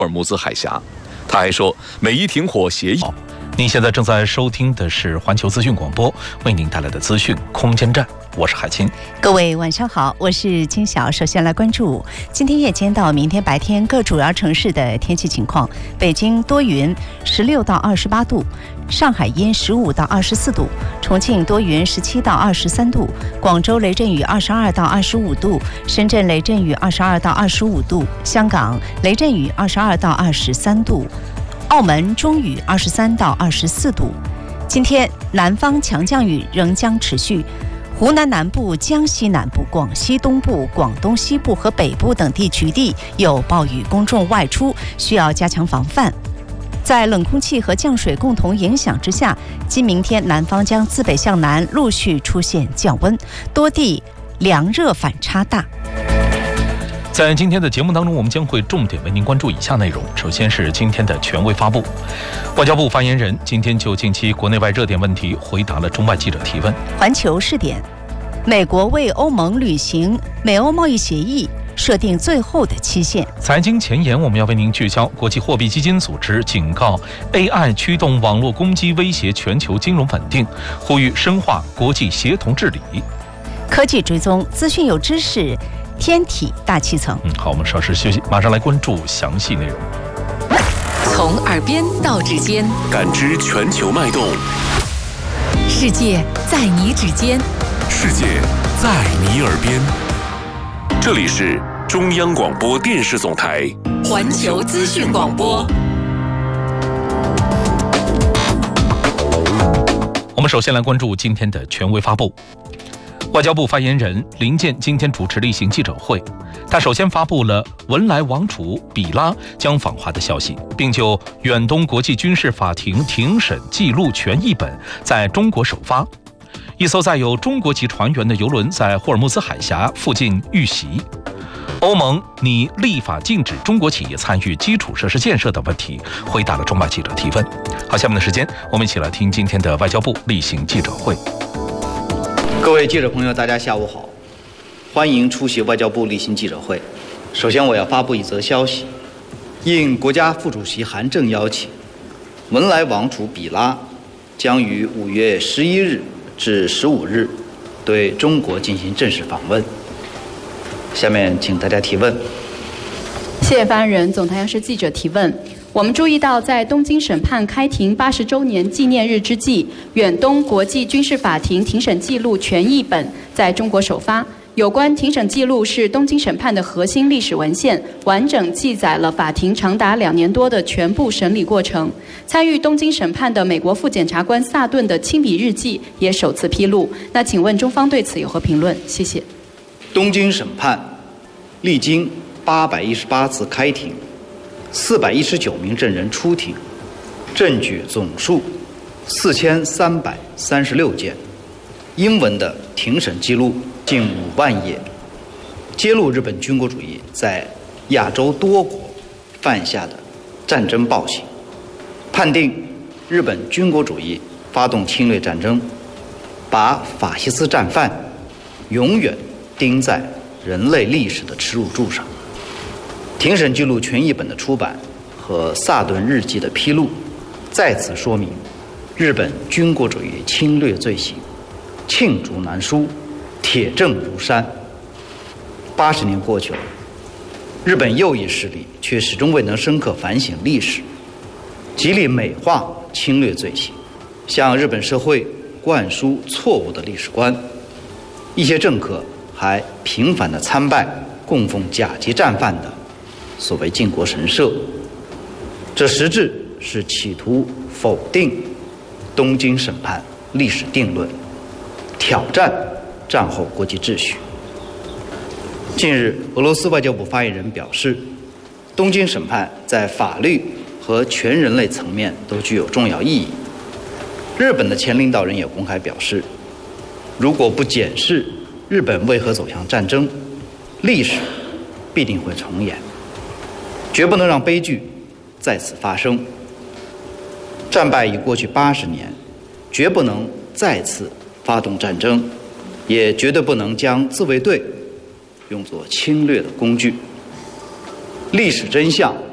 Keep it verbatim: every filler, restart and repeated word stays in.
霍尔木兹海峡。他还说，美伊停火协议。 您现在正在收听的是环球资讯广播为您带来的资讯空间站，我是海清。 各位晚上好，我是金晓。首先来关注今天夜间到明天白天各主要城市的天气情况。北京多云，十六到二十八度；上海阴，十五到二十四度；重庆多云，十七到二十三度；广州雷阵雨，二十二到二十五度；深圳雷阵雨，二十二到二十五度；香港雷阵雨，二十二到二十三度。澳门中雨，二十三到二十四度。今天南方强降雨仍将持续，湖南南部、江西南部、广西东部、广东西部和北部等地局地有暴雨，公众外出需要加强防范。在冷空气和降水共同影响之下，今明天南方将自北向南陆续出现降温，多地凉热反差大。 在今天的节目当中，我们将会重点为您关注以下内容。首先是今天的权威发布，外交部发言人今天就近期国内外热点问题回答了中外记者提问。 环球视点，美国为欧盟履行美欧贸易协议设定最后的期限。 财经前沿，我们要为您聚焦国际货币基金组织警告 A I 驱动网络攻击威胁全球金融稳定，呼吁深化国际协同治理。 科技追踪，资讯有知识，天体大气层。 嗯，好，我们稍事休息，马上来关注详细内容。 从耳边到指尖， 感知全球脉动。 世界在你指尖， 世界在你耳边。这里是中央广播电视总台环球资讯广播。 我们首先来关注今天的权威发布。外交部发言人林健今天主持例行记者会，他首先发布了文莱王储比拉将访华的消息，并就远东国际军事法庭庭审记录权译本在中国首发。一艘载有中国籍船员的邮轮在霍尔木兹海峡附近遇袭。欧盟拟立法禁止中国企业参与基础设施建设等问题，回答了中外记者提问。好，下面的时间我们一起来听今天的外交部例行记者会。 各位记者朋友，大家下午好，欢迎出席外交部例行记者会。首先，我要发布一则消息，应国家副主席韩正邀请，文莱王储比拉将于五月十一日至十五日对中国进行正式访问。下面请大家提问。 谢谢发言人。总台央视记者提问。我们注意到，在东京审判开庭八十周年纪念日之际，远东国际军事法庭庭审记录全译本在中国首发。有关庭审记录是东京审判的核心历史文献，完整记载了法庭长达两年多的全部审理过程。参与东京审判的美国副检察官萨顿的亲笔日记也首次披露。那请问中方对此有何评论？谢谢。 东京审判历经八百一十八次开庭，四百一十九名证人出庭，证据总数四千三百三十六件，英文的庭审记录近五万页，揭露日本军国主义在亚洲多国犯下的战争暴行，判定日本军国主义发动侵略战争，把法西斯战犯永远钉在人类历史的耻辱柱上。庭审记录全译本的出版和萨顿日记的披露，再次说明日本军国主义侵略罪行罄竹难书，铁证如山。八十年过去了，日本右翼势力却始终未能深刻反省历史，极力美化侵略罪行，向日本社会灌输错误的历史观。一些政客还频繁地参拜供奉甲级战犯的所谓靖国神社，这实质是企图否定东京审判历史定论，挑战战后国际秩序。近日，俄罗斯外交部发言人表示，东京审判在法律和全人类层面都具有重要意义。日本的前领导人也公开表示，如果不检视日本为何走向战争，历史必定会重演，绝不能让悲剧再次发生。战败已过去八十年，绝不能再次发动战争，也绝对不能将自卫队用作侵略的工具。历史真相